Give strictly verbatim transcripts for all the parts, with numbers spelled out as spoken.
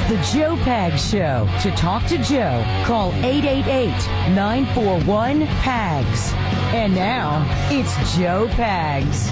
The Joe Pags Show. To talk to Joe, call eight eight eight, nine four one, P A G S. And now, it's Joe Pags.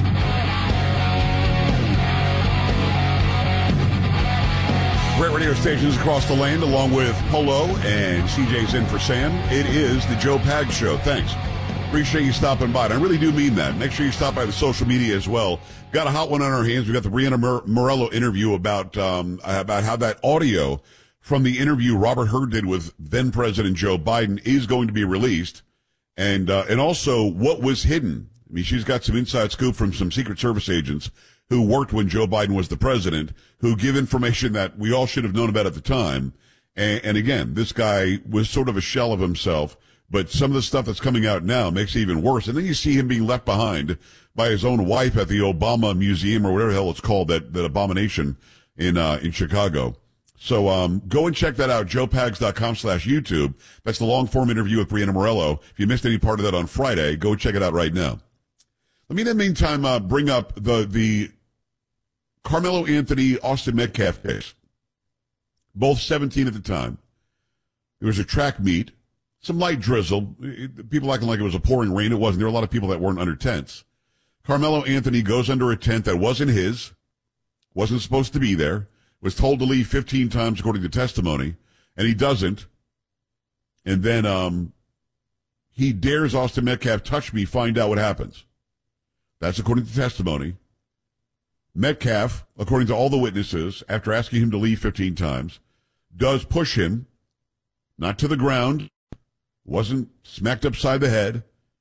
Great radio stations across the land, along with Polo and C J's in for Sam. It is the Joe Pags Show. Thanks. Appreciate you stopping by. And I really do mean that. Make sure you stop by the social media as well. Got a hot one on our hands. We got the Brianna Mor- Morello interview about um, about how that audio from the interview Robert Hur did with then President Joe Biden is going to be released, and uh, and also what was hidden. I mean, she's got some inside scoop from some Secret Service agents who worked when Joe Biden was the president, who give information that we all should have known about at the time. And, and again, this guy was sort of a shell of himself. But some of the stuff that's coming out now makes it even worse. And then you see him being left behind by his own wife at the Obama Museum or whatever the hell it's called, that, that abomination in, uh, in Chicago. So, um, go and check that out, joe pags dot com slash YouTube. That's the long form interview with Brianna Morello. If you missed any part of that on Friday, go check it out right now. Let me in the meantime, uh, bring up the, the Carmelo Anthony, Austin Metcalf case. Both seventeen at the time. There was a track meet. Some light drizzle. People acting like it was a pouring rain. It wasn't. There were a lot of people that weren't under tents. Carmelo Anthony goes under a tent that wasn't his, wasn't supposed to be there, was told to leave fifteen times according to testimony, and he doesn't. And then um, he dares Austin Metcalf, touch me, find out what happens. That's according to testimony. Metcalf, according to all the witnesses, after asking him to leave fifteen times, does push him, not to the ground, wasn't smacked upside the head,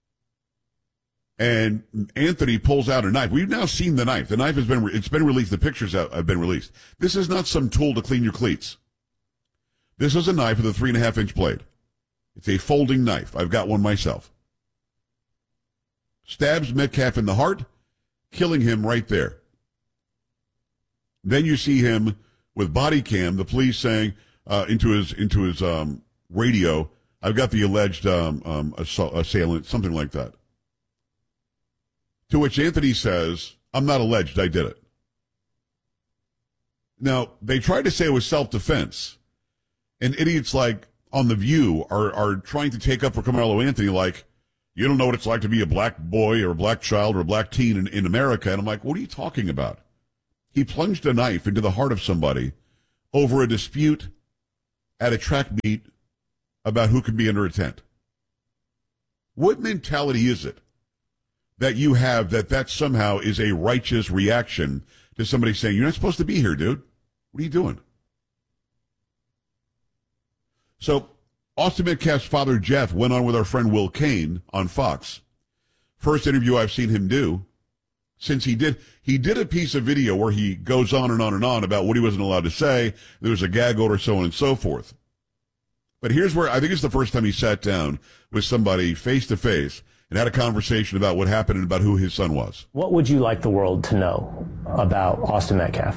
and Anthony pulls out a knife. We've now seen the knife. The knife has been, it's been released. The pictures have been released. This is not some tool to clean your cleats. This is a knife with a three and a half inch blade. It's a folding knife. I've got one myself. Stabs Metcalf in the heart, killing him right there. Then you see him with body cam, the police saying, uh, into his, into his, um, radio, I've got the alleged um, um, assailant, something like that. To which Anthony says, I'm not alleged, I did it. Now, they tried to say it was self-defense. And idiots like on The View are, are trying to take up for Carmelo Anthony like, you don't know what it's like to be a black boy or a black child or a black teen in, in America. And I'm like, what are you talking about? He plunged a knife into the heart of somebody over a dispute at a track meet about who can be under a tent. What mentality is it that you have that that somehow is a righteous reaction to somebody saying, you're not supposed to be here, dude? What are you doing? So Austin Metcalf's father, Jeff, went on with our friend Will Kane on Fox. First interview I've seen him do since he did. He did a piece of video where he goes on and on and on about what he wasn't allowed to say. There was a gag order, so on and so forth. But here's where I think it's the first time he sat down with somebody face to face and had a conversation about what happened and about who his son was. What would you like the world to know about Austin Metcalf?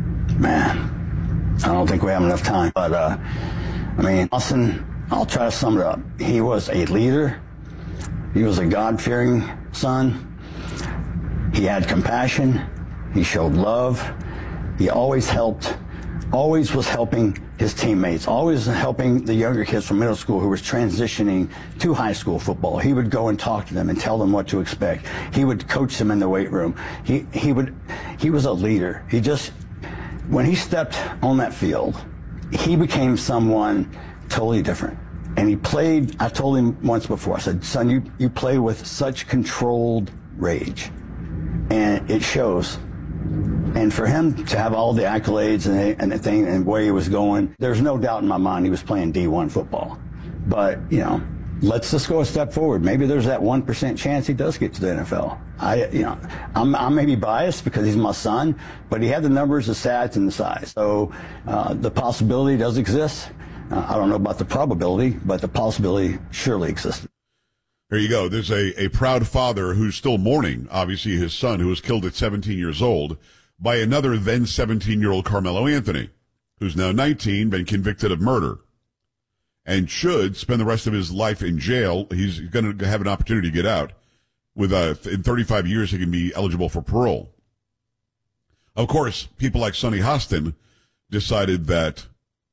Man, I don't think we have enough time. But, uh, I mean, Austin, I'll try to sum it up. He was a leader. He was a God-fearing son. He had compassion. He showed love. He always helped, always was helping his teammates, always helping the younger kids from middle school who was transitioning to high school football. He would go and talk to them and tell them what to expect. He would coach them in the weight room. He, he would, he was a leader. He just, when he stepped on that field, he became someone totally different. And he played, I told him once before, I said, son, you, you play with such controlled rage. And it shows. And for him to have all the accolades and, and the thing and where he was going, there's no doubt in my mind he was playing D one football. But, you know, let's just go a step forward. Maybe there's that one percent chance he does get to the N F L. I, you know, I'm, I may be biased because he's my son, but he had the numbers, the stats, and the size. So uh, the possibility does exist. Uh, I don't know about the probability, but the possibility surely existed. There you go. There's a, a proud father who's still mourning, obviously, his son who was killed at seventeen years old by another then seventeen-year-old Carmelo Anthony, who's now nineteen, been convicted of murder, and should spend the rest of his life in jail. He's going to have an opportunity to get out. With uh, in thirty-five years, he can be eligible for parole. Of course, people like Sonny Hostin decided that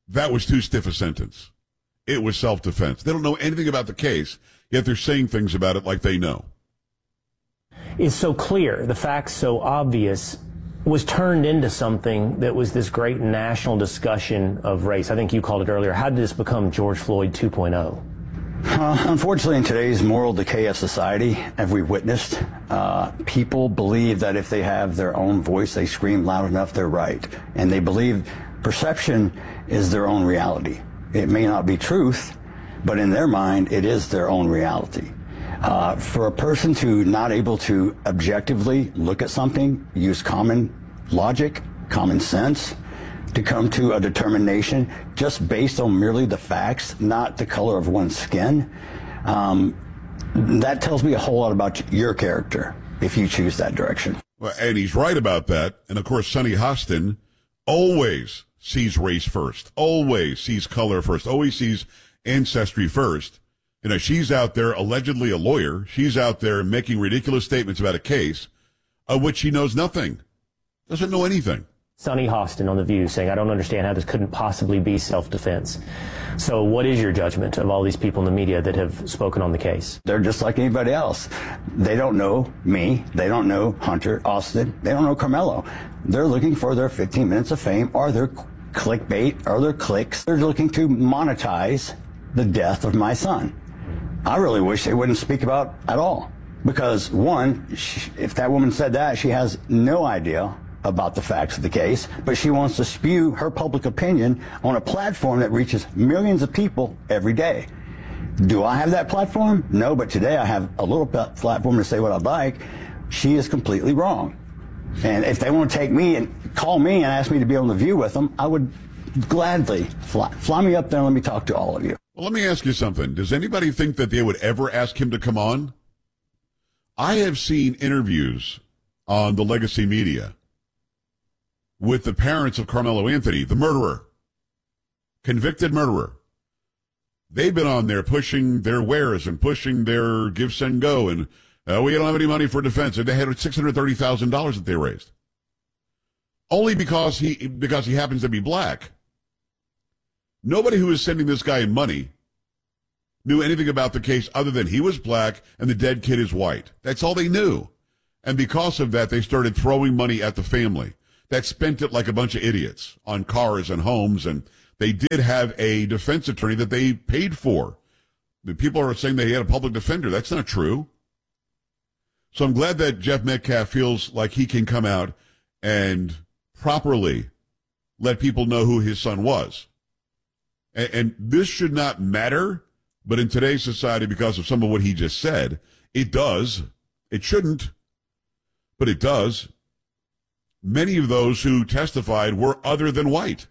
that was too stiff a sentence. It was self-defense. They don't know anything about the case, yet they're saying things about it like they know. Is so clear, the facts so obvious, was turned into something that was this great national discussion of race. I think you called it earlier. How did this become George Floyd two point oh? Uh, unfortunately, in today's moral decay of society, as we've witnessed, uh, people believe that if they have their own voice, they scream loud enough, they're right. And they believe perception is their own reality. It may not be truth, but in their mind, it is their own reality. Uh, for a person to not able to objectively look at something, use common logic, common sense, to come to a determination just based on merely the facts, not the color of one's skin, um, that tells me a whole lot about your character if you choose that direction. Well, and he's right about that. And of course, Sunny Hostin always sees race first, always sees color first, always sees ancestry first. You know, she's out there allegedly a lawyer. She's out there making ridiculous statements about a case of which she knows nothing, doesn't know anything. Sunny Hostin on The View saying, I don't understand how this couldn't possibly be self-defense. So what is your judgment of all these people in the media that have spoken on the case? They're just like anybody else. They don't know me. They don't know Hunter, Austin. They don't know Carmelo. They're looking for their fifteen minutes of fame or their clickbait or their clicks. They're looking to monetize the death of my son. I really wish they wouldn't speak about at all. Because, one, she, if that woman said that, she has no idea about the facts of the case, but she wants to spew her public opinion on a platform that reaches millions of people every day. Do I have that platform? No, but today I have a little platform to say what I'd like. She is completely wrong. And if they want to take me and call me and ask me to be on The View with them, I would gladly fly, fly me up there and let me talk to all of you. Well, let me ask you something. Does anybody think that they would ever ask him to come on? I have seen interviews on the legacy media with the parents of Carmelo Anthony, the murderer, convicted murderer. They've been on there pushing their wares and pushing their give, send, go, and uh, we don't have any money for defense. And they had six hundred thirty thousand dollars that they raised. Only because he because he happens to be black. Nobody who was sending this guy money knew anything about the case other than he was black and the dead kid is white. That's all they knew. And because of that, they started throwing money at the family that spent it like a bunch of idiots on cars and homes. And they did have a defense attorney that they paid for. The people are saying they had a public defender. That's not true. So I'm glad that Jeff Metcalf feels like he can come out and properly let people know who his son was. And, and this should not matter, but in today's society, because of some of what he just said, it does. It shouldn't, but it does. Many of those who testified were other than white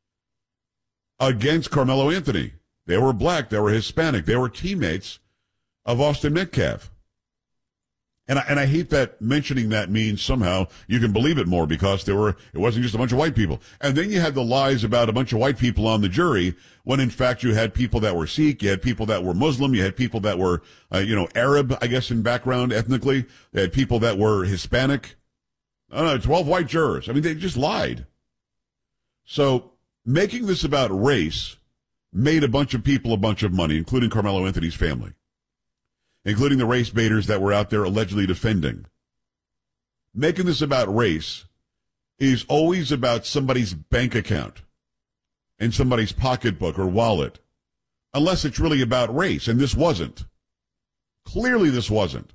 against Carmelo Anthony. They were black. They were Hispanic. They were teammates of Austin Metcalf. And I, and I hate that mentioning that means somehow you can believe it more because there were, it wasn't just a bunch of white people. And then you had the lies about a bunch of white people on the jury when in fact you had people that were Sikh, you had people that were Muslim, you had people that were, uh, you know, Arab, I guess, in background ethnically. They had people that were Hispanic. I don't know, twelve white jurors. I mean, they just lied. So making this about race made a bunch of people a bunch of money, including Carmelo Anthony's family, including the race baiters that were out there allegedly defending. Making this about race is always about somebody's bank account and somebody's pocketbook or wallet, unless it's really about race, and this wasn't. Clearly this wasn't.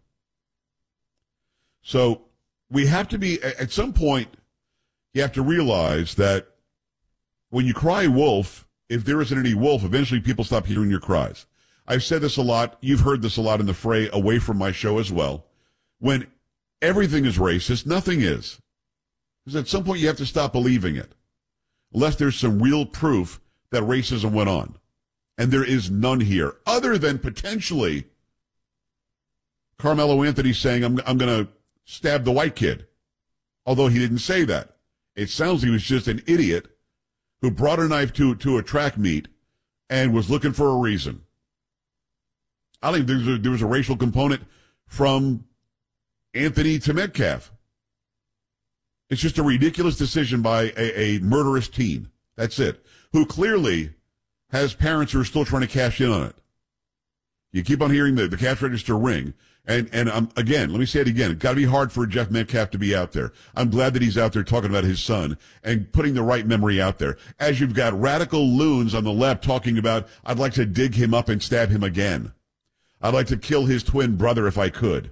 So we have to be, at some point, you have to realize that when you cry wolf, if there isn't any wolf, eventually people stop hearing your cries. I've said this a lot. You've heard this a lot in the fray away from my show as well. When everything is racist, nothing is. Because at some point you have to stop believing it. Unless there's some real proof that racism went on. And there is none here. Other than potentially Carmelo Anthony saying, I'm, I'm going to stab the white kid. Although he didn't say that. It sounds like he was just an idiot who brought a knife to, to a track meet and was looking for a reason. I think there was, a, there was a racial component from Anthony to Metcalf. It's just a ridiculous decision by a, a murderous teen. That's it. Who clearly has parents who are still trying to cash in on it. You keep on hearing the, the cash register ring. And, and um, again, let me say it again. It's got to be hard for Jeff Metcalf to be out there. I'm glad that he's out there talking about his son and putting the right memory out there. As you've got radical loons on the left talking about, I'd like to dig him up and stab him again. I'd like to kill his twin brother if I could.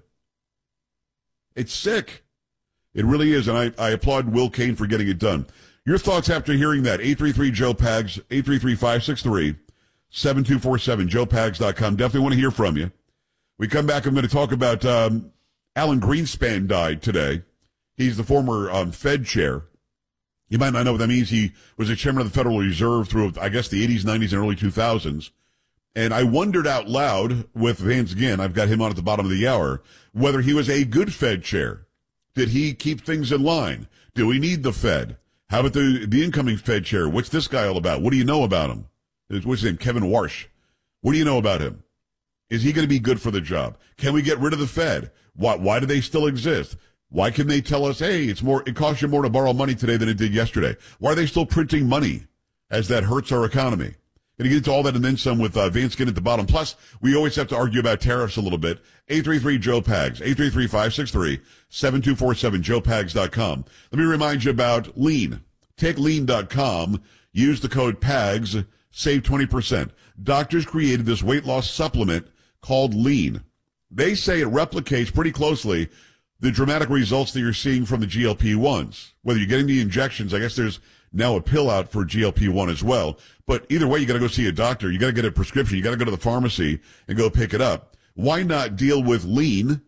It's sick. It really is. And I, I applaud Will Cain for getting it done. Your thoughts after hearing that? eight three three Joe Pags, eight three three, five six three, seven two four seven, joe pags dot com. Definitely want to hear from you. We come back, I'm going to talk about um, Alan Greenspan died today. He's the former um, Fed chair. You might not know what that means. He was a chairman of the Federal Reserve through, I guess, the eighties, nineties, and early two thousands. And I wondered out loud with Vance Ginn, I've got him on at the bottom of the hour, whether he was a good Fed chair. Did he keep things in line? Do we need the Fed? How about the, the incoming Fed chair? What's this guy all about? What do you know about him? What's his name? Kevin Warsh. What do you know about him? Is he going to be good for the job? Can we get rid of the Fed? Why, why do they still exist? Why can they tell us, hey, it's more, it costs you more to borrow money today than it did yesterday? Why are they still printing money as that hurts our economy? Going to get into all that and then some with uh, Vance Ginn at the bottom. Plus, we always have to argue about tariffs a little bit. eight three three Joe Pags, eight three three, five six three, seven two four seven, joe pags dot com. Let me remind you about Lean. Take lean dot com. Use the code PAGS. Save twenty percent. Doctors created this weight loss supplement called Lean. They say it replicates pretty closely the dramatic results that you're seeing from the G L P ones. Whether you're getting the injections, I guess there's now a pill out for G L P one as well. But either way, you got to go see a doctor. You got to get a prescription. You got to go to the pharmacy and go pick it up. Why not deal with Lean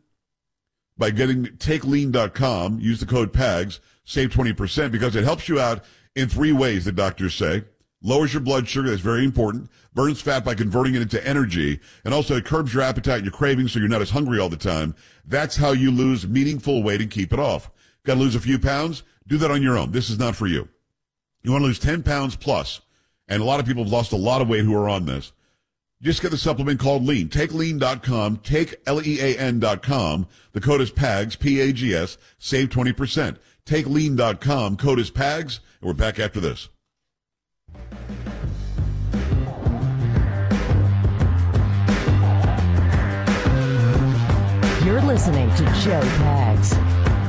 by getting take lean dot com, use the code PAGS, save twenty percent, because it helps you out in three ways, the doctors say. Lowers your blood sugar, that's very important. Burns fat by converting it into energy. And also it curbs your appetite and your cravings so you're not as hungry all the time. That's how you lose meaningful weight and keep it off. Got to lose a few pounds? Do that on your own. This is not for you. You want to lose ten pounds plus. And a lot of people have lost a lot of weight who are on this. Just get the supplement called Lean. Take lean dot com. Take L E A N dot com. The code is PAGS, P A G S. Save twenty percent. Take lean dot com. Code is PAGS. And we're back after this. You're listening to Joe Pags.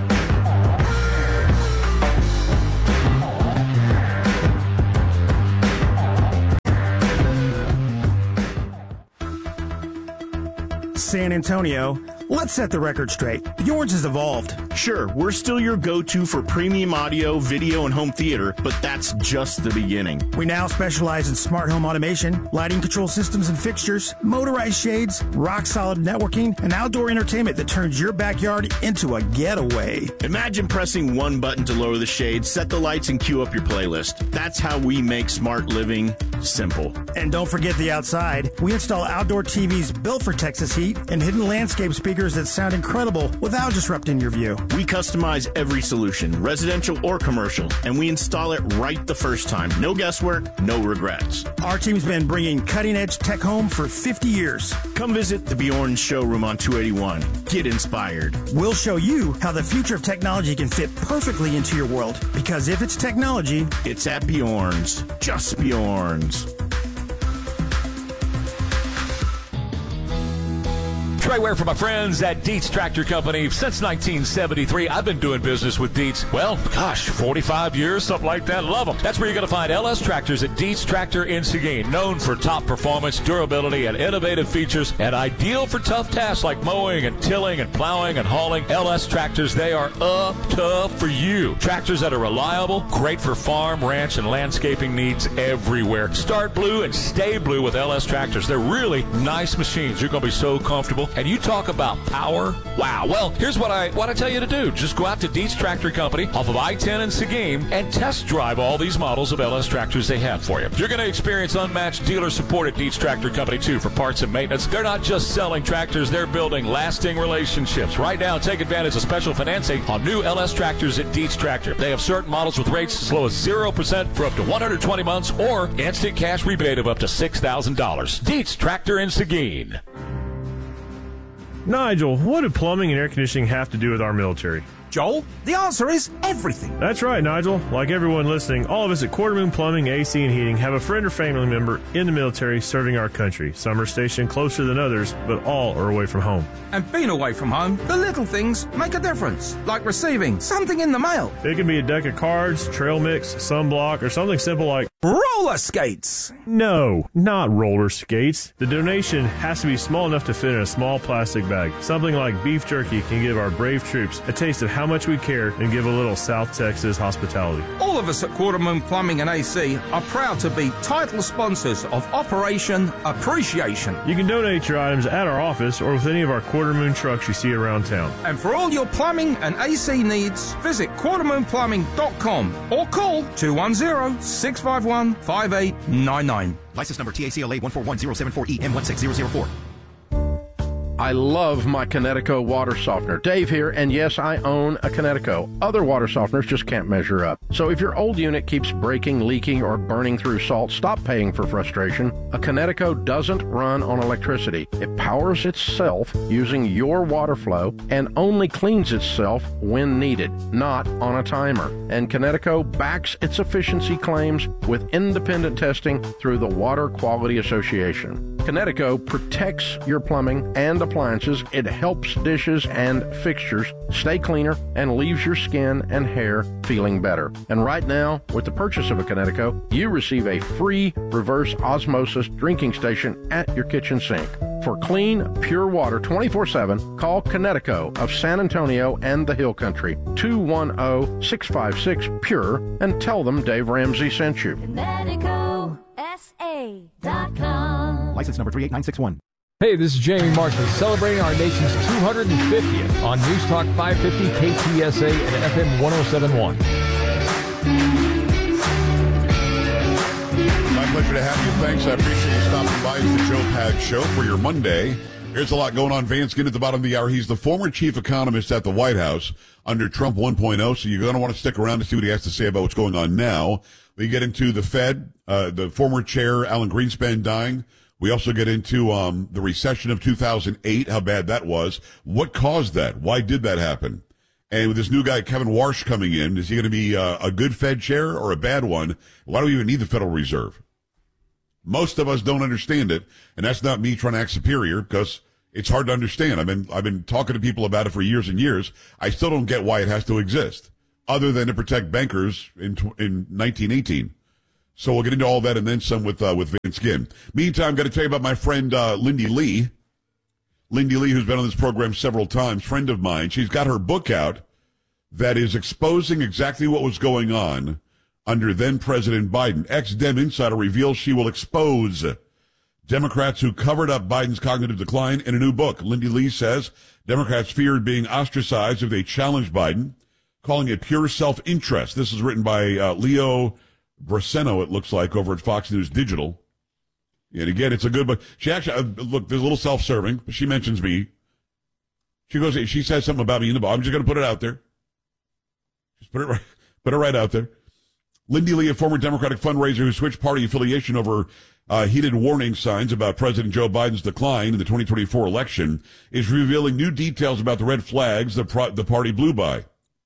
San Antonio, let's set the record straight. Yours has evolved. Sure, we're still your go-to for premium audio, video, and home theater, but that's just the beginning. We now specialize in smart home automation, lighting control systems and fixtures, motorized shades, rock-solid networking, and outdoor entertainment that turns your backyard into a getaway. Imagine pressing one button to lower the shades, set the lights, and queue up your playlist. That's how we make smart living simple. And don't forget the outside. We install outdoor T Vs built for Texas heat and hidden landscape speakers that sound incredible without disrupting your view. We customize every solution, residential or commercial, and we install it right the first time. No guesswork, no regrets. Our team's been bringing cutting-edge tech home for fifty years. Come visit the Bjorn showroom on two eighty-one. Get inspired. We'll show you how the future of technology can fit perfectly into your world, because if it's technology, it's at Bjorn's. Just Bjorn's. Trey Ware for my friends at Dietz Tractor Company. Since nineteen seventy-three, I've been doing business with Dietz. Well, gosh, forty-five years, something like that. Love them. That's where you're going to find L S Tractors at Dietz Tractor in Seguin. Known for top performance, durability, and innovative features, and ideal for tough tasks like mowing and tilling and plowing and hauling. L S Tractors, they are up tough for you. Tractors that are reliable, great for farm, ranch, and landscaping needs everywhere. Start blue and stay blue with L S Tractors. They're really nice machines. You're going to be so comfortable. And you talk about power. Wow. Well, here's what I want to tell you to do. Just go out to Dietz Tractor Company off of I ten in Seguin and test drive all these models of L S tractors they have for you. You're going to experience unmatched dealer support at Dietz Tractor Company, too, for parts and maintenance. They're not just selling tractors. They're building lasting relationships. Right now, take advantage of special financing on new L S tractors at Dietz Tractor. They have certain models with rates as low as zero percent for up to one hundred twenty months or instant cash rebate of up to six thousand dollars. Dietz Tractor in Seguin. Nigel, what do plumbing and air conditioning have to do with our military? Joel? The answer is everything. That's right, Nigel. Like everyone listening, all of us at Quarter Moon Plumbing, A C and Heating have a friend or family member in the military serving our country. Some are stationed closer than others, but all are away from home. And being away from home, the little things make a difference, like receiving something in the mail. It can be a deck of cards, trail mix, sunblock, or something simple like roller skates. No, not roller skates. The donation has to be small enough to fit in a small plastic bag. Something like beef jerky can give our brave troops a taste of how much we care and give a little South Texas hospitality. All of us at Quarter Moon Plumbing and A C are proud to be title sponsors of Operation Appreciation. You can donate your items at our office or with any of our Quarter Moon trucks you see around town. And for all your plumbing and A C needs, visit quarter moon plumbing dot com or call two one zero, six five one, five eight nine nine. License number T A C L A one four one zero seven four E M one six zero zero four. I love my Kinetico water softener. Dave here, and yes, I own a Kinetico. Other water softeners just can't measure up. So if your old unit keeps breaking, leaking, or burning through salt, stop paying for frustration. A Kinetico doesn't run on electricity. It powers itself using your water flow and only cleans itself when needed, not on a timer. And Kinetico backs its efficiency claims with independent testing through the Water Quality Association. Kinetico protects your plumbing and appliances. It helps dishes and fixtures stay cleaner and leaves your skin and hair feeling better. And right now, with the purchase of a Kinetico, you receive a free reverse osmosis drinking station at your kitchen sink. For clean, pure water twenty-four seven, call Kinetico of San Antonio and the Hill Country, two one zero, six five six, P U R E, and tell them Dave Ramsey sent you. Kinetico S A dot com. License number three eight nine six one. Hey, this is Jamie Marshall, celebrating our nation's two hundred fiftieth on News Talk five fifty K T S A and F M one oh seven point one. My pleasure to have you. Thanks. I appreciate you stopping by. It's the Joe Pag Show for your Monday. Here's a lot going on. Vance Ginnett at the bottom of the hour. He's the former chief economist at the White House under Trump one point oh, so you're going to want to stick around to see what he has to say about what's going on now. We get into the Fed, uh, the former chair, Alan Greenspan, dying. We also get into um, the recession of two thousand eight, how bad that was. What caused that? Why did that happen? And with this new guy, Kevin Warsh, coming in, is he going to be uh, a good Fed chair or a bad one? Why do we even need the Federal Reserve? Most of us don't understand it, and that's not me trying to act superior, because it's hard to understand. I've been I've been talking to people about it for years and years. I still don't get why it has to exist, other than to protect bankers in in nineteen eighteen. So we'll get into all that and then some with uh, with Vince Ginn. Meantime, I'm going to tell you about my friend uh, Lindy Lee. Lindy Lee, who's been on this program several times, friend of mine. She's got her book out that is exposing exactly what was going on under then-President Biden. Ex-Dem insider reveals she will expose Democrats who covered up Biden's cognitive decline in a new book. Lindy Lee says Democrats feared being ostracized if they challenged Biden, calling it pure self-interest. This is written by uh, Leo Braceno, it looks like, over at Fox News Digital. And again, it's a good book. She actually, uh, look, there's a little self-serving, but she mentions me. She goes, she says something about me in the book. I'm just going to put it out there. Just put it right, put it right out there. Lindy Lee, a former Democratic fundraiser who switched party affiliation over uh, heated warning signs about President Joe Biden's decline in the twenty twenty-four election, is revealing new details about the red flags the, pro- the party blew by.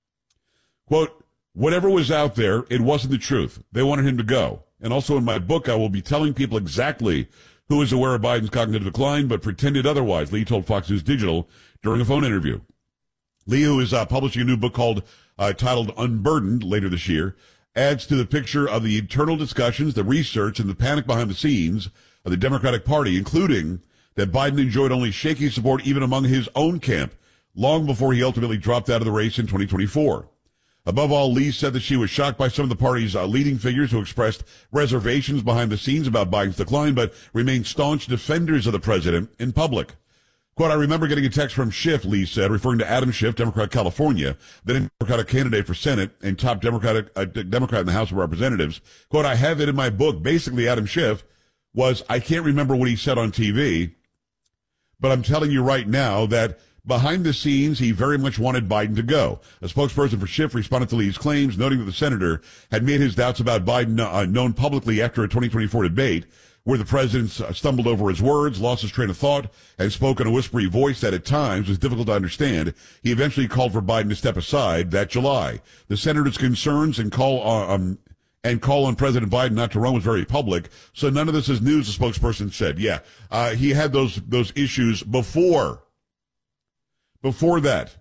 Quote, whatever was out there, it wasn't the truth. They wanted him to go. And also in my book, I will be telling people exactly who is aware of Biden's cognitive decline, but pretended otherwise, Lee told Fox News Digital during a phone interview. Lee, who is uh, publishing a new book called uh, titled Unburdened later this year, adds to the picture of the internal discussions, the research, and the panic behind the scenes of the Democratic Party, including that Biden enjoyed only shaky support even among his own camp, long before he ultimately dropped out of the race in twenty twenty-four. Above all, Lee said that she was shocked by some of the party's uh, leading figures who expressed reservations behind the scenes about Biden's decline, but remained staunch defenders of the president in public. Quote, I remember getting a text from Schiff, Lee said, referring to Adam Schiff, Democrat California, then Democratic candidate for Senate and top Democratic uh, Democrat in the House of Representatives. Quote, I have it in my book. Basically, Adam Schiff was, I can't remember what he said on T V, but I'm telling you right now that behind the scenes, he very much wanted Biden to go. A spokesperson for Schiff responded to Lee's claims, noting that the senator had made his doubts about Biden uh, known publicly after a twenty twenty-four debate, where the president stumbled over his words, lost his train of thought, and spoke in a whispery voice that at times was difficult to understand. He eventually called for Biden to step aside that July. The senator's concerns and call on, um, and call on President Biden not to run was very public, so none of this is news, the spokesperson said. Yeah, uh, he had those those issues before. Before that.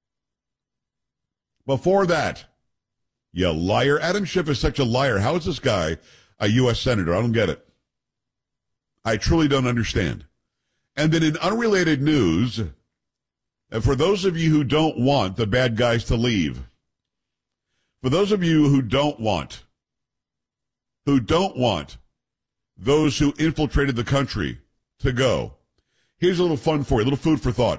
Before that. You liar. Adam Schiff is such a liar. How is this guy a U S senator? I don't get it. I truly don't understand. And then in unrelated news, and for those of you who don't want the bad guys to leave, for those of you who don't want, who don't want those who infiltrated the country to go, here's a little fun for you, a little food for thought.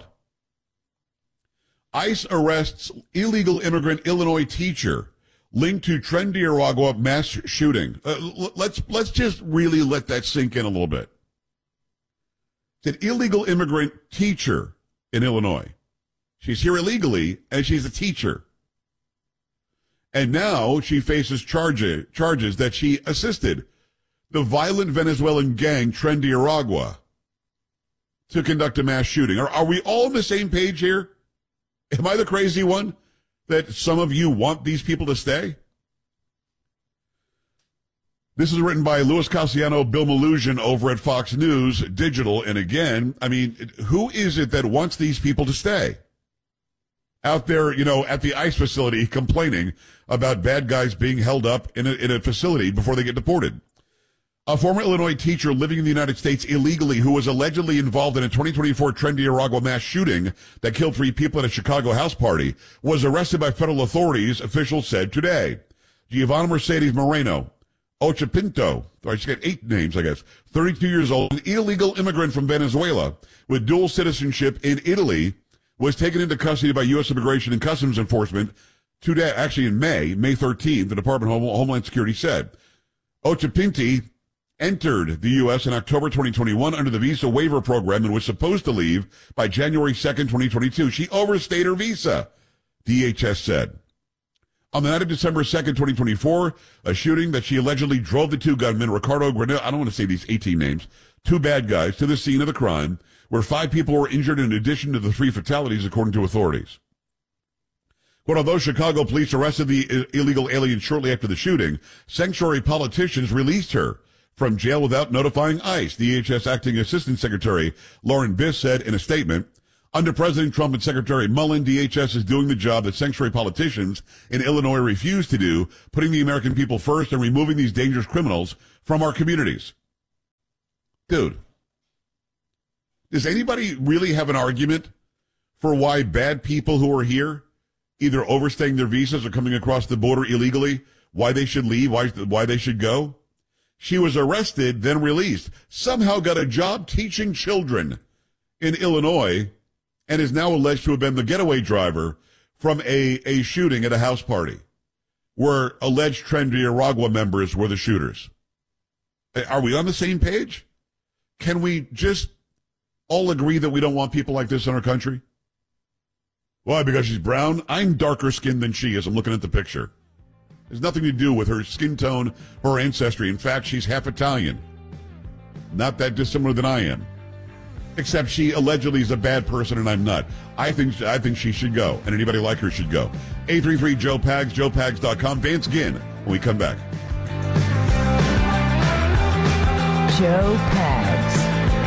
ICE arrests illegal immigrant Illinois teacher linked to Tren-D'Aragua mass shooting. Uh, let's let's just really let that sink in a little bit. It's an illegal immigrant teacher in Illinois. She's here illegally, and she's a teacher. And now she faces charges, charges that she assisted the violent Venezuelan gang Tren-D'Aragua to conduct a mass shooting. Are, are we all on the same page here? Am I the crazy one that some of you want these people to stay? This is written by Louis Cassiano, Bill Mallusion over at Fox News Digital. And again, I mean, who is it that wants these people to stay? Out there, you know, at the ICE facility complaining about bad guys being held up in a, in a facility before they get deported. A former Illinois teacher living in the United States illegally who was allegedly involved in a twenty twenty-four Tren-D'Aragua mass shooting that killed three people at a Chicago house party was arrested by federal authorities, officials said today. Giovanna Mercedes Moreno Ochapinto, or she's got eight names, I guess, thirty-two years old, an illegal immigrant from Venezuela with dual citizenship in Italy, was taken into custody by U S Immigration and Customs Enforcement today, actually in May, May thirteenth, the Department of Homeland Security said. Ochapinti entered the U S in October twenty twenty-one under the visa waiver program and was supposed to leave by January second, twenty twenty-two. She overstayed her visa, D H S said. On the night of December second, twenty twenty-four, a shooting that she allegedly drove the two gunmen, Ricardo Granillo, I don't want to say these eighteen names, two bad guys, to the scene of the crime, where five people were injured in addition to the three fatalities, according to authorities. But although Chicago police arrested the illegal alien shortly after the shooting, sanctuary politicians released her from jail without notifying ICE, D H S Acting Assistant Secretary Lauren Biss said in a statement. Under President Trump and Secretary Mullen, D H S is doing the job that sanctuary politicians in Illinois refuse to do, putting the American people first and removing these dangerous criminals from our communities. Dude, does anybody really have an argument for why bad people who are here, either overstaying their visas or coming across the border illegally, why they should leave, why, why they should go? She was arrested, then released, somehow got a job teaching children in Illinois, and is now alleged to have been the getaway driver from a, a shooting at a house party where alleged Tren-D'Aragua members were the shooters. Are we on the same page? Can we just all agree that we don't want people like this in our country? Why? Because she's brown? I'm darker skinned than she is. I'm looking at the picture. It has nothing to do with her skin tone, her ancestry. In fact, she's half Italian. Not that dissimilar than I am. Except she allegedly is a bad person and I'm not. I think I think she should go, and anybody like her should go. eight three three Joe Pags, joe pags dot com. Vance Ginn when we come back. Joe Pags.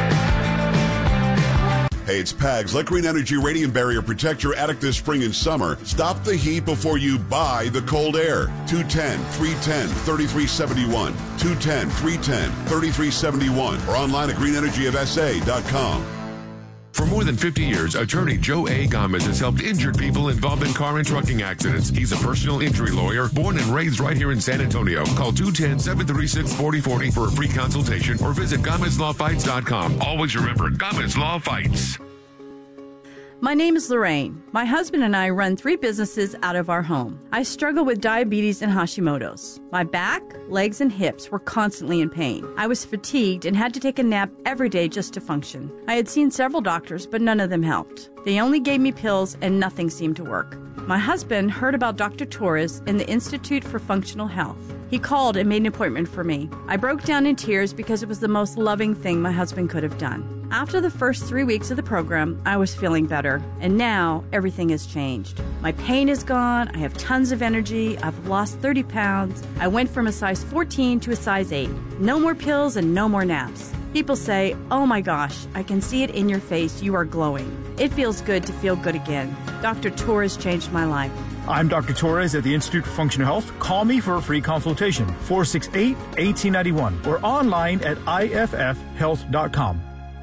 Hey, it's Pags. Let Green Energy Radiant Barrier protect your attic this spring and summer. Stop the heat before you buy the cold air. two one zero, three one zero, three three seven one. two one zero, three one zero, three three seven one. Or online at green energy of s a dot com. For more than fifty years, attorney Joe A. Gomez has helped injured people involved in car and trucking accidents. He's a personal injury lawyer, born and raised right here in San Antonio. Call two one zero, seven three six, four zero four zero for a free consultation or visit Gomez Law Fights dot com. Always remember, Gomez Law Fights. My name is Lorraine. My husband and I run three businesses out of our home. I struggle with diabetes and Hashimoto's. My back, legs, and hips were constantly in pain. I was fatigued and had to take a nap every day just to function. I had seen several doctors, but none of them helped. They only gave me pills and nothing seemed to work. My husband heard about Doctor Torres in the Institute for Functional Health. He called and made an appointment for me. I broke down in tears because it was the most loving thing my husband could have done. After the first three weeks of the program, I was feeling better, and now everything has changed. My pain is gone, I have tons of energy, I've lost thirty pounds, I went from a size fourteen to a size eight. No more pills and no more naps. People say, oh my gosh, I can see it in your face, you are glowing. It feels good to feel good again. Doctor Torres changed my life. I'm Doctor Torres at the Institute for Functional Health. Call me for a free consultation, four six eight, one eight nine one, or online at I F F health dot com.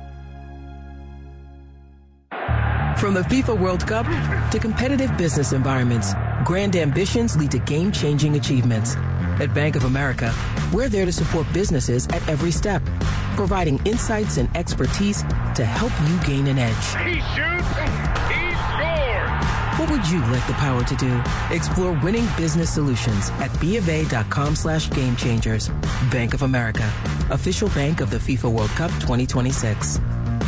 From the FIFA World Cup to competitive business environments, grand ambitions lead to game-changing achievements. At Bank of America, we're there to support businesses at every step, providing insights and expertise to help you gain an edge. He shoots, he scores! What would you like the power to do? Explore winning business solutions at BofA.com slash game changers. Bank of America, official bank of the FIFA World Cup twenty twenty-six.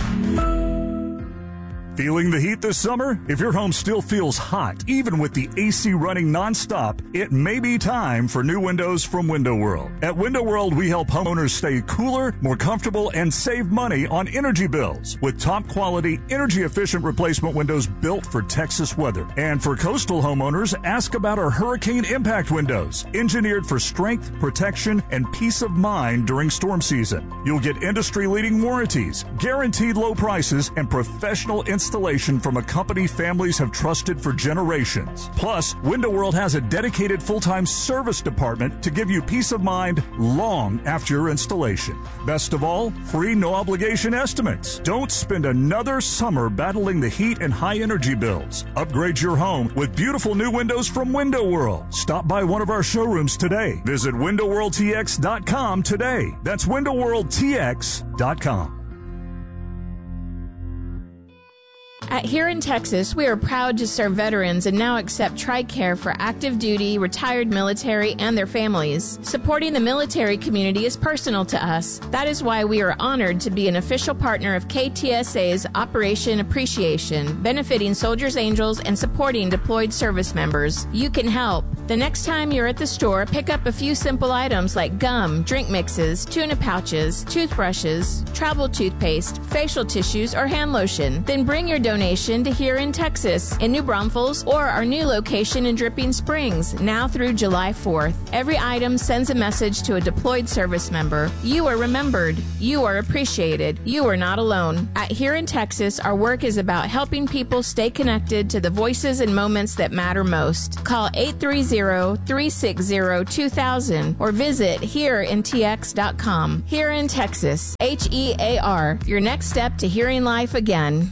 Feeling the heat this summer? If your home still feels hot, even with the A C running nonstop, it may be time for new windows from Window World. At Window World, we help homeowners stay cooler, more comfortable, and save money on energy bills with top quality, energy efficient replacement windows built for Texas weather. And for coastal homeowners, ask about our hurricane impact windows, engineered for strength, protection, and peace of mind during storm season. You'll get industry leading warranties, guaranteed low prices, and professional installation installation from a company families have trusted for generations. Plus, Window World has a dedicated full-time service department to give you peace of mind long after your installation. Best of all, free no-obligation estimates. Don't spend another summer battling the heat and high energy bills. Upgrade your home with beautiful new windows from Window World. Stop by one of our showrooms today. Visit window world t x dot com today. That's window world t x dot com. At Here in Texas, we are proud to serve veterans and now accept TRICARE for active duty, retired military, and their families. Supporting the military community is personal to us. That is why we are honored to be an official partner of K T S A's Operation Appreciation, benefiting Soldiers Angels and supporting deployed service members. You can help. The next time you're at the store, pick up a few simple items like gum, drink mixes, tuna pouches, toothbrushes, travel toothpaste, facial tissues, or hand lotion. Then bring your donation to Here in Texas, in New Braunfels, or our new location in Dripping Springs, now through July fourth. Every item sends a message to a deployed service member. You are remembered. You are appreciated. You are not alone. At Here in Texas, our work is about helping people stay connected to the voices and moments that matter most. Call eight three zero, three six zero, two thousand or visit here in t x dot com. Here in Texas, H E A R, your next step to hearing life again.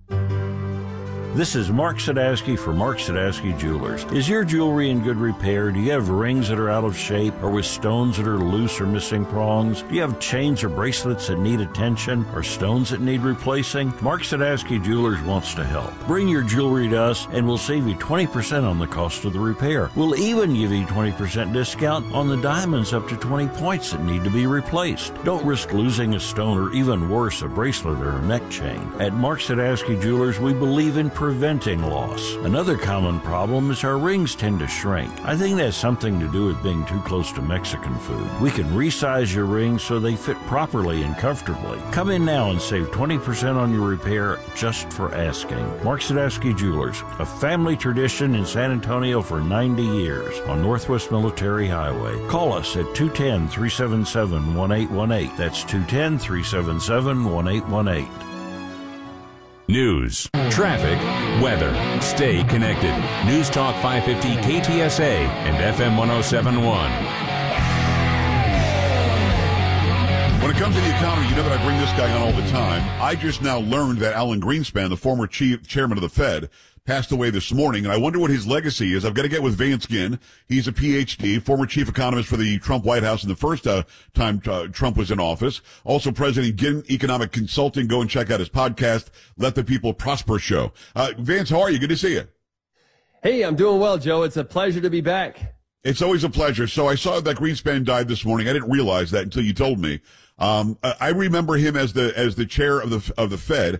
This is Mark Sadowski for Mark Sadowski Jewelers. Is your jewelry in good repair? Do you have rings that are out of shape or with stones that are loose or missing prongs? Do you have chains or bracelets that need attention or stones that need replacing? Mark Sadowski Jewelers wants to help. Bring your jewelry to us and we'll save you twenty percent on the cost of the repair. We'll even give you twenty percent discount on the diamonds up to twenty points that need to be replaced. Don't risk losing a stone or even worse, a bracelet or a neck chain. At Mark Sadowski Jewelers, we believe in preventing loss. Another common problem is our rings tend to shrink. I think that's something to do with being too close to Mexican food. We can resize your rings so they fit properly and comfortably. Come in now and save twenty percent on your repair just for asking. Mark Sadowski Jewelers, a family tradition in San Antonio for ninety years on Northwest Military Highway. Call us at two one zero, three seven seven, one eight one eight. That's two one zero, three seven seven, one eight one eight. News, traffic, weather. Stay connected. News Talk five fifty K T S A and F M one oh seven point one. When it comes to the economy, you know that I bring this guy on all the time. I just now learned that Alan Greenspan, the former chief chairman of the Fed, passed away this morning, and I wonder what his legacy is. I've got to get with Vance Ginn. He's a P H D, former chief economist for the Trump White House in the first uh, time uh, Trump was in office. Also president Ginn Economic Consulting. Go and check out his podcast, Let the People Prosper Show. Uh, Vance, how are you? Good to see you. Hey, I'm doing well, Joe. It's a pleasure to be back. It's always a pleasure. So I saw that Greenspan died this morning. I didn't realize that until you told me. Um, I remember him as the as the chair of the of the Fed.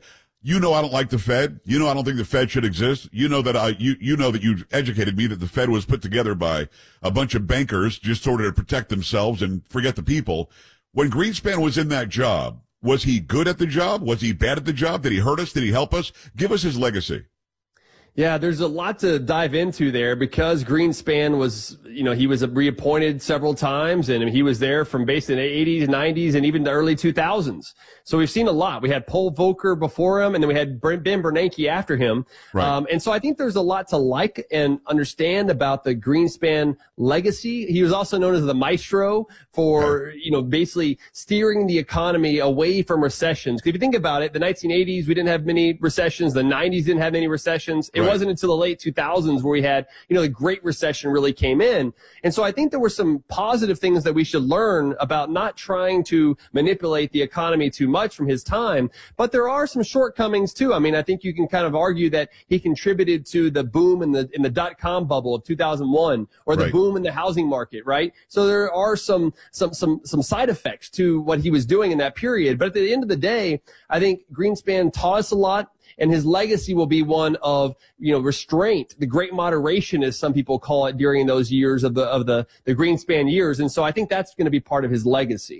You know I don't like the Fed. You know I don't think the Fed should exist. You know that I you you know that you educated me that the Fed was put together by a bunch of bankers just sort of to protect themselves and forget the people. When Greenspan was in that job, was he good at the job? Was he bad at the job? Did he hurt us? Did he help us? Give us his legacy. Yeah, there's a lot to dive into there because Greenspan was, you know, he was reappointed several times and he was there from basically the eighties, nineties, and even the early two thousands. So we've seen a lot. We had Paul Volcker before him and then we had Ben Bernanke after him. Right. Um, and so I think there's a lot to like and understand about the Greenspan legacy. He was also known as the maestro for, you know, basically steering the economy away from recessions. Because if you think about it, the nineteen eighties, we didn't have many recessions. The nineties didn't have many recessions. It Right. wasn't until the late two thousands where we had, you know, the Great Recession really came in. And so I think there were some positive things that we should learn about not trying to manipulate the economy too much from his time. But there are some shortcomings too. I mean, I think you can kind of argue that he contributed to the boom in the in the dot-com bubble of two thousand one or the Right. boom in the housing market, right? So there are some some some some side effects to what he was doing in that period. But at the end of the day, I think Greenspan taught us a lot. And his legacy will be one of, you know, restraint, the great moderation, as some people call it, during those years of the of the, the Greenspan years. And so I think that's going to be part of his legacy.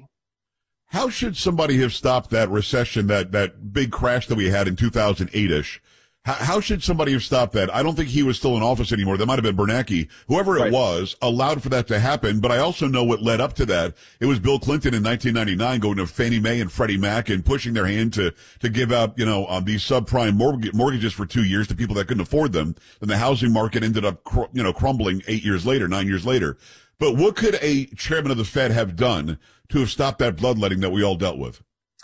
How should somebody have stopped that recession, that, that big crash that we had in two thousand eight-ish? How, how should somebody have stopped that? I don't think he was still in office anymore. That might have been Bernanke. Whoever it Right. was allowed for that to happen. But I also know what led up to that. It was Bill Clinton in nineteen ninety-nine going to Fannie Mae and Freddie Mac and pushing their hand to, to give out, you know, um, these subprime mortgage, mortgages for two years to people that couldn't afford them. And the housing market ended up, cr- you know, crumbling eight years later, nine years later. But what could a chairman of the Fed have done to have stopped that bloodletting that we all dealt with?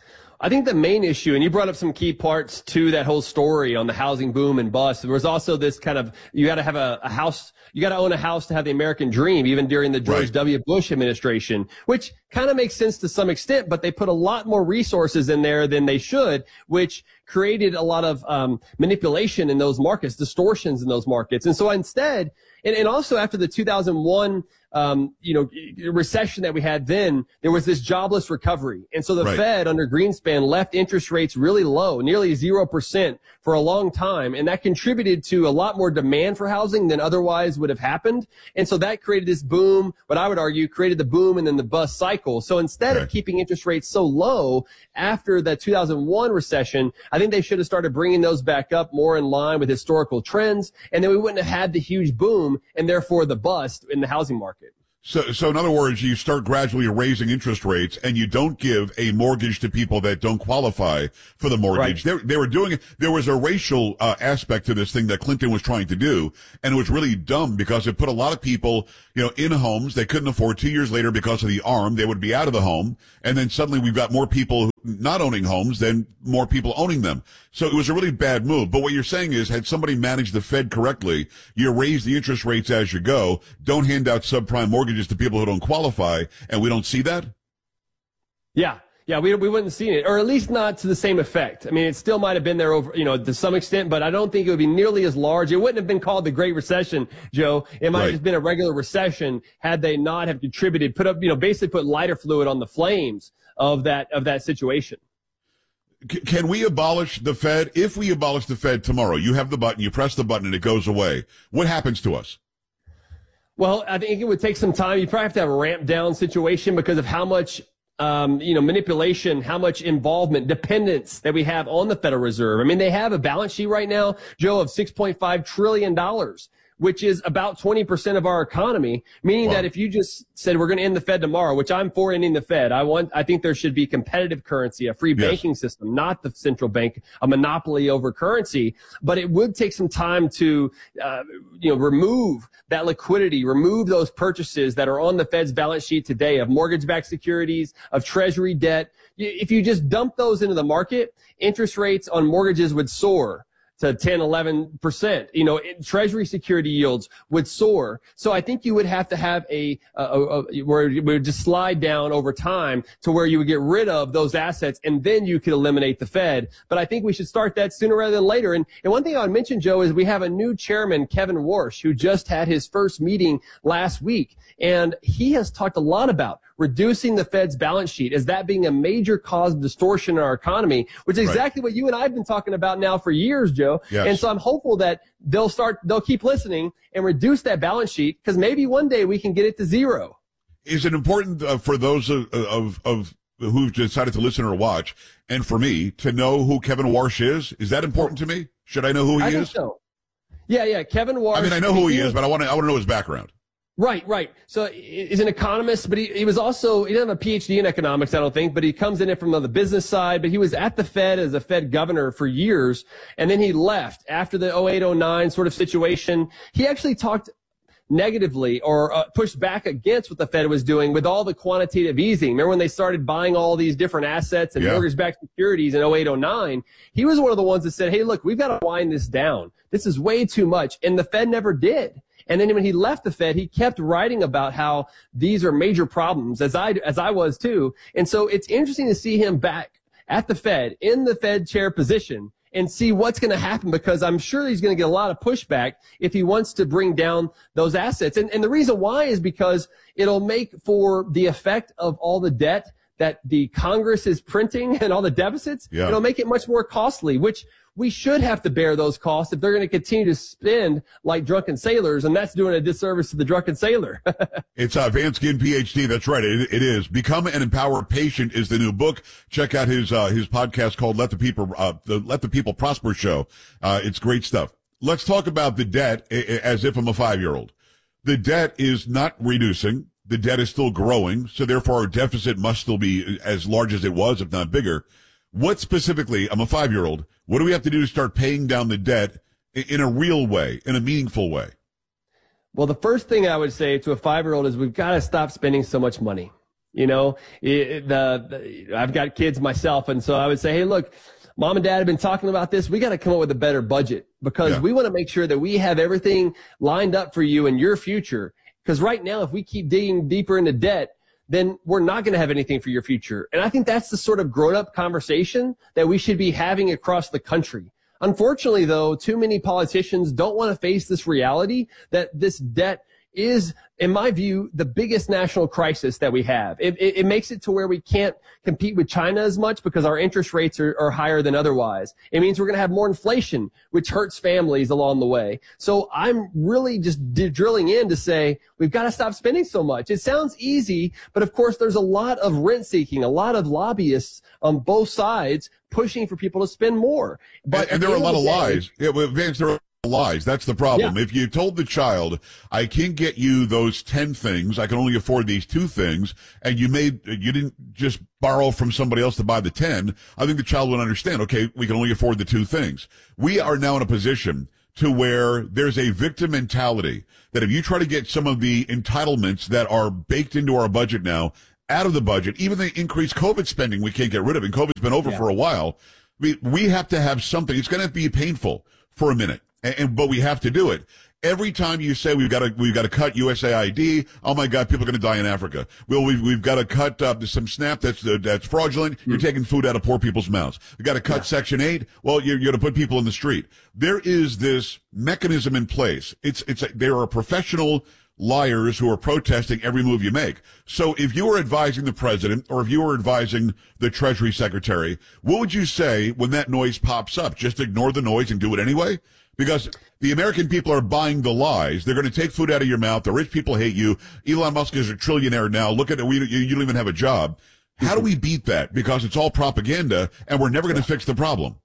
I think the main issue, and you brought up some key parts to that whole story on the housing boom and bust. There was also this kind of, you got to have a, a house, you got to own a house to have the American dream, even during the George Right. W. Bush administration, which kind of makes sense to some extent, but they put a lot more resources in there than they should, which created a lot of um, manipulation in those markets, distortions in those markets. And so instead, and, and also after the two thousand one Um, you know, recession that we had then, there was this jobless recovery. And so the Right. Fed under Greenspan left interest rates really low, nearly zero percent for a long time. And that contributed to a lot more demand for housing than otherwise would have happened. And so that created this boom, what I would argue created the boom and then the bust cycle. So instead Okay. of keeping interest rates so low after the two thousand one recession, I think they should have started bringing those back up more in line with historical trends. And then we wouldn't have had the huge boom and therefore the bust in the housing market. So, so in other words, you start gradually raising interest rates and you don't give a mortgage to people that don't qualify for the mortgage. Right. They, they were doing it. There was a racial uh, aspect to this thing that Clinton was trying to do. And it was really dumb because it put a lot of people, you know, in homes they couldn't afford. Two years later, because of the arm, they would be out of the home. And then suddenly we've got more people not owning homes than more people owning them. So it was a really bad move. But what you're saying is, had somebody managed the Fed correctly, you raise the interest rates as you go. Don't hand out subprime mortgages to people who don't qualify, and we don't see that? Yeah. Yeah, we we wouldn't have seen it, or at least not to the same effect. I mean, it still might have been there over, you know, to some extent, but I don't think it would be nearly as large. It wouldn't have been called the Great Recession, Joe. It might Right. have just been a regular recession had they not have contributed, put up, you know, basically put lighter fluid on the flames of that of that situation. C- can we abolish the Fed? If we abolish the Fed tomorrow, you have the button, you press the button, and it goes away. What happens to us? Well, I think it would take some time. You probably have to have a ramp down situation because of how much, um, you know, manipulation, how much involvement, dependence that we have on the Federal Reserve. I mean, they have a balance sheet right now, Joe, of six point five trillion dollars, which is about twenty percent of our economy, meaning Wow. that if you just said we're going to end the Fed tomorrow, which I'm for ending the Fed, I want, I think there should be competitive currency, a free Yes. banking system, not the central bank, a monopoly over currency. But it would take some time to, uh, you know, remove that liquidity, remove those purchases that are on the Fed's balance sheet today of mortgage-backed securities, of treasury debt. If you just dump those into the market, interest rates on mortgages would soar. to ten, eleven percent. You know, it, Treasury security yields would soar. So I think you would have to have a, a, a, a where it would just slide down over time to where you would get rid of those assets and then you could eliminate the Fed. But I think we should start that sooner rather than later. And, and one thing I would mention, Joe, is we have a new chairman, Kevin Warsh, who just had his first meeting last week. And he has talked a lot about reducing the Fed's balance sheet as that being a major cause of distortion in our economy, which is exactly right. what you and I have been talking about now for years, Joe. Yes. And so I'm hopeful that they'll start, they'll keep listening and reduce that balance sheet because maybe one day we can get it to zero. Is it important uh, for those of, of, of who've decided to listen or watch, and for me to know who Kevin Warsh is? Is that important to me? Should I know who he I is? think so. Yeah, yeah. Kevin Warsh. I mean, I know who he is, but I want to, I want to know his background. Right, right. So he's an economist, but he, he was also, he doesn't have a P H D in economics, I don't think, but he comes in it from the business side, but he was at the Fed as a Fed governor for years, and then he left after the oh eight oh nine sort of situation. He actually talked negatively or uh, pushed back against what the Fed was doing with all the quantitative easing. Remember when they started buying all these different assets and yeah. mortgage-backed securities in oh eight oh nine? He was one of the ones that said, hey, look, we've got to wind this down. This is way too much. And the Fed never did. And then when he left the Fed, he kept writing about how these are major problems, as I, as I was too. And so it's interesting to see him back at the Fed, in the Fed chair position, and see what's going to happen, because I'm sure he's going to get a lot of pushback if he wants to bring down those assets. And, and the reason why is because it'll make for the effect of all the debt that the Congress is printing and all the deficits. Yeah. It'll make it much more costly, which we should have to bear those costs if they're going to continue to spend like drunken sailors, and that's doing a disservice to the drunken sailor. It's uh, Vance Ginn, P H D. That's right. It, it is. Become an Empowered Patient is the new book. Check out his uh, his podcast called Let the People uh, the Let the People Prosper Show. Uh, it's great stuff. Let's talk about the debt as if I'm a five-year-old. The debt is not reducing. The debt is still growing, so therefore our deficit must still be as large as it was, if not bigger. What specifically, I'm a five-year-old, what do we have to do to start paying down the debt in a real way, in a meaningful way? Well, the first thing I would say to a five-year-old is we've got to stop spending so much money. You know, it, the, the I've got kids myself, and so I would say, hey, look, Mom and Dad have been talking about this. We got to come up with a better budget because yeah. we want to make sure that we have everything lined up for you in your future. Because right now, if we keep digging deeper into debt, then we're not going to have anything for your future. And I think that's the sort of grown-up conversation that we should be having across the country. Unfortunately, though, too many politicians don't want to face this reality that this debt is, in my view, the biggest national crisis that we have. It, it, it makes it to where we can't compete with China as much because our interest rates are, are higher than otherwise. It means we're going to have more inflation, which hurts families along the way. So I'm really just d- drilling in to say we've got to stop spending so much. It sounds easy, but of course there's a lot of rent seeking, a lot of lobbyists on both sides pushing for people to spend more. But and, and there are a lot of lies. Yeah, well, Vance, there are lies. That's the problem. Yeah. If you told the child, I can't get you those ten things, I can only afford these two things, and you made, you didn't just borrow from somebody else to buy the ten, I think the child would understand, okay, we can only afford the two things. We are now in a position to where there's a victim mentality that if you try to get some of the entitlements that are baked into our budget now out of the budget, even the increased COVID spending we can't get rid of, and COVID's been over yeah. for a while, we, we have to have something. It's going to be painful for a minute. And, and, but we have to do it. Every time you say we've got to, we've got to cut U S A I D, oh my God, people are going to die in Africa. Well, we've, we've got to cut, uh, some SNAP that's, uh, that's fraudulent. Mm-hmm. You're taking food out of poor people's mouths. We've got to cut yeah. Section eight. Well, you're, you're going to put people in the street. There is this mechanism in place. It's, it's, there are professional liars who are protesting every move you make. So if you were advising the president or if you were advising the Treasury Secretary, what would you say when that noise pops up? Just ignore the noise and do it anyway? Because the American people are buying the lies. They're going to take food out of your mouth. The rich people hate you. Elon Musk is a trillionaire now. Look at it. We, you, you don't even have a job. How do we beat that? Because it's all propaganda and we're never going to fix the problem.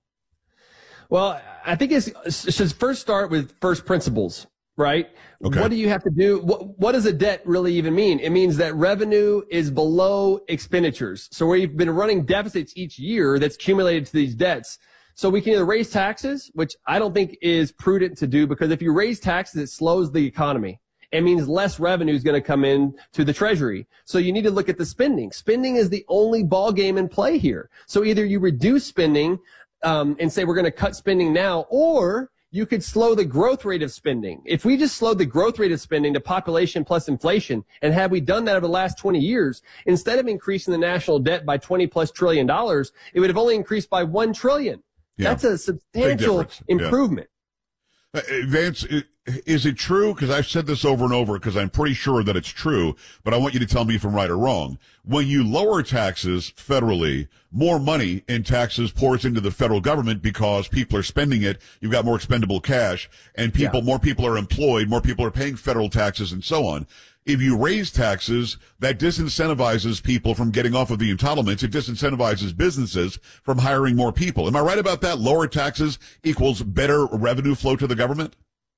Well, I think it's, it should first start with first principles, right? Okay. What do you have to do? What, what does a debt really even mean? It means that revenue is below expenditures. So where you've been running deficits each year that's accumulated to these debts. So we can either raise taxes, which I don't think is prudent to do, because if you raise taxes, it slows the economy. It means less revenue is going to come in to the Treasury. So you need to look at the spending. Spending is the only ball game in play here. So either you reduce spending um, and say we're going to cut spending now, or you could slow the growth rate of spending. If we just slowed the growth rate of spending to population plus inflation, and had we done that over the last twenty years, instead of increasing the national debt by twenty plus trillion dollars, it would have only increased by one trillion. Yeah. That's a substantial improvement. Yeah. Uh, Vance, is it true? Because I've said this over and over because I'm pretty sure that it's true, but I want you to tell me if I'm right or wrong. When you lower taxes federally, more money in taxes pours into the federal government because people are spending it. You've got more expendable cash, and people, yeah. more people are employed, more people are paying federal taxes, and so on. If you raise taxes, that disincentivizes people from getting off of the entitlements. It disincentivizes businesses from hiring more people. Am I right about that? Lower taxes equals better revenue flow to the government?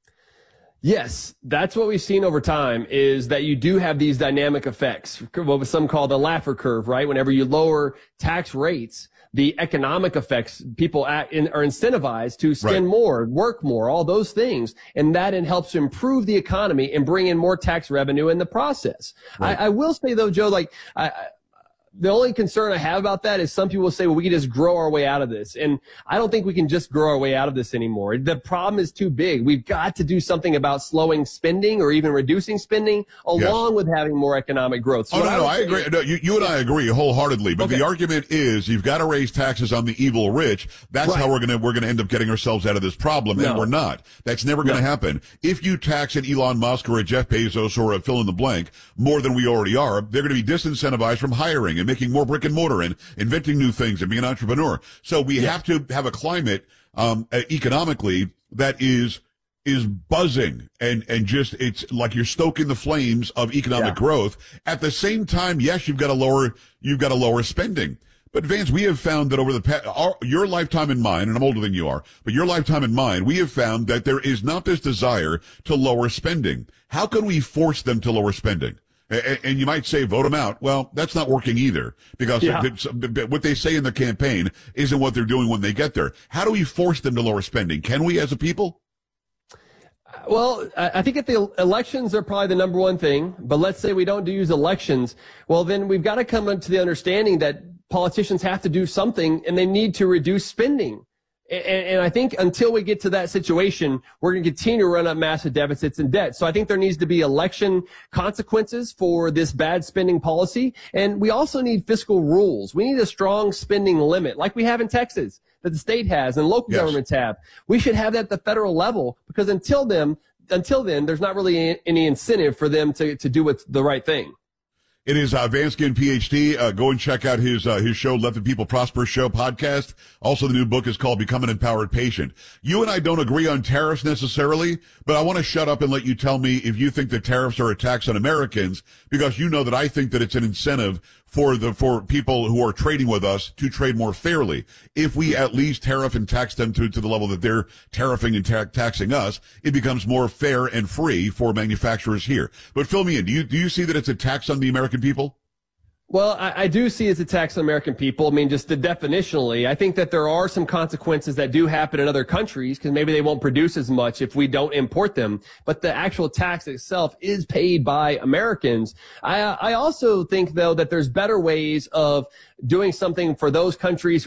Yes, that's what we've seen over time, is that you do have these dynamic effects, what some call the Laffer curve, right? Whenever you lower tax rates, the economic effects, people act in, are incentivized to spend right. more, work more, all those things. And that it helps to improve the economy and bring in more tax revenue in the process. Right. I, I will say, though, Joe, like, I, I the only concern I have about that is some people say, well, we can just grow our way out of this. And I don't think we can just grow our way out of this anymore. The problem is too big. We've got to do something about slowing spending or even reducing spending along yeah. with having more economic growth. So oh, no, I no, I agree. No, you, you and I agree wholeheartedly. But okay. the argument is you've got to raise taxes on the evil rich. That's right. how we're going to, we're going to end up getting ourselves out of this problem. No. And we're not. That's never going to no. happen. If you tax an Elon Musk or a Jeff Bezos or a fill in the blank more than we already are, they're going to be disincentivized from hiring and making more brick and mortar and inventing new things and being an entrepreneur. So we yeah. have to have a climate, um, economically that is, is buzzing and, and just, it's like you're stoking the flames of economic yeah. growth. At the same time, yes, you've got to lower, you've got to lower spending. But Vance, we have found that over the past, our, your lifetime and mine, and I'm older than you are, but your lifetime and mine, we have found that there is not this desire to lower spending. How can we force them to lower spending? And you might say, vote them out. Well, that's not working either, because yeah. what they say in the campaign isn't what they're doing when they get there. How do we force them to lower spending? Can we as a people? Well, I think if the elections are probably the number one thing, but let's say we don't use elections, well, then we've got to come to the understanding that politicians have to do something and they need to reduce spending. And, and I think until we get to that situation, we're going to continue to run up massive deficits and debt. So I think there needs to be election consequences for this bad spending policy. And we also need fiscal rules. We need a strong spending limit like we have in Texas, that the state has and local yes. governments have. We should have that at the federal level, because until then, until then, there's not really any incentive for them to, to do what's the right thing. It is uh, Vanskin, P H D. Uh, go and check out his uh, his show, Let the People Prosper Show podcast. Also, the new book is called Become an Empowered Patient. You and I don't agree on tariffs necessarily, but I want to shut up and let you tell me if you think that tariffs are a tax on Americans, because you know that I think that it's an incentive for the for people who are trading with us to trade more fairly. If we at least tariff and tax them to, to the level that they're tariffing and ta- taxing us, it becomes more fair and free for manufacturers here. But fill me in. Do you do you see that it's a tax on the American people? Well, I, I do see it's a tax on American people. I mean, just the definitionally, I think that there are some consequences that do happen in other countries, because maybe they won't produce as much if we don't import them. But the actual tax itself is paid by Americans. I, I also think, though, that there's better ways of doing something for those countries who